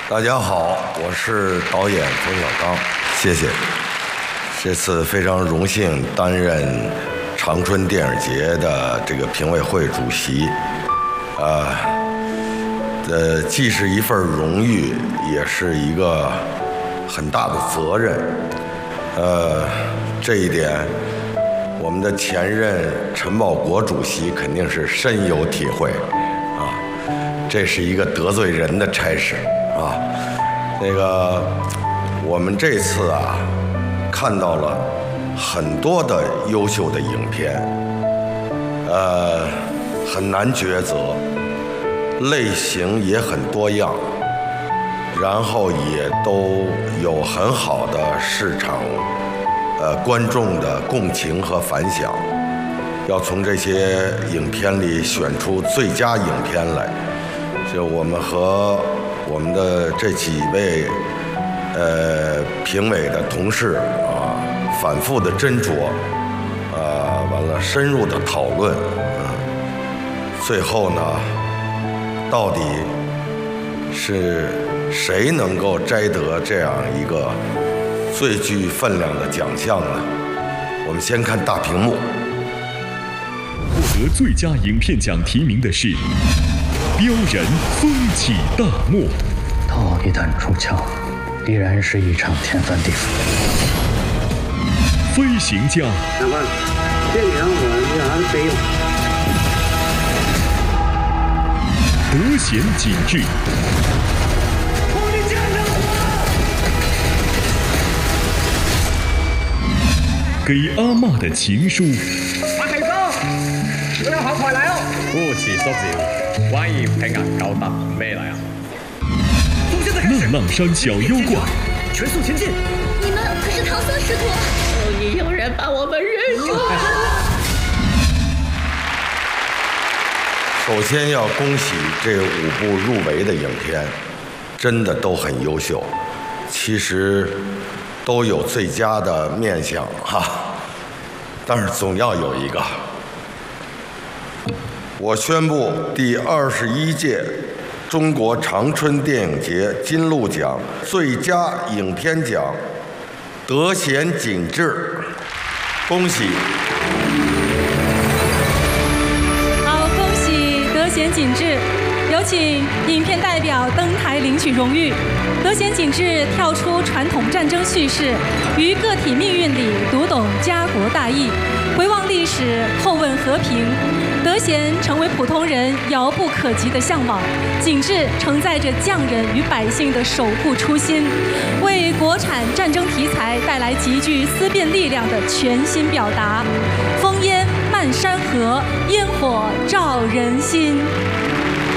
大家好，我是导演冯小刚，谢谢。这次非常荣幸担任长春电影节的这个评委会主席，既是一份荣誉，也是一个很大的责任。这一点，我们的前任陈宝国主席肯定是深有体会啊。这是一个得罪人的差事啊。我们这次啊，看到了很多的优秀的影片，很难抉择，类型也很多样，然后也都有很好的市场，观众的共情和反响。要从这些影片里选出最佳影片来，就我们和我们的这几位评委的同事啊，反复的斟酌，完了深入的讨论，最后呢，到底是谁能够摘得这样一个最具分量的奖项呢？我们先看大屏幕。 获得最佳影片奖提名的是《标人风起大漠》。 刀一旦出鞘，必然是一场天翻地覆。 飞行家。 长官，这2我让人背了。 德贤景致。 火力加油！ 给阿嬷的情书。 阿肥哥，我有好牌嚟哦！ 夫慈叔照，關於平硬夠達咩嚟啊？ 浪浪山小妖怪， 全速前进！ 你们可是唐僧师徒，终于有人把我们认出来了。 首先要恭喜这5部入围的影片，真的都很优秀，其实都有最佳的面相哈，但是总要有一个。我宣布第21届中国长春电影节金鹿奖最佳影片奖德贤景致，恭喜！ 好，恭喜德贤景致，有请影片代表登台领取荣誉。德贤景致跳出传统战争叙事，于个体命运里读懂家国大义，回望历史，后问和平。德贤成为普通人遥不可及的向往，景致承载着匠人与百姓的守护初心，为国产战争题材带来极具思辨力量的全新表达。烽烟漫山河，烟火照人心。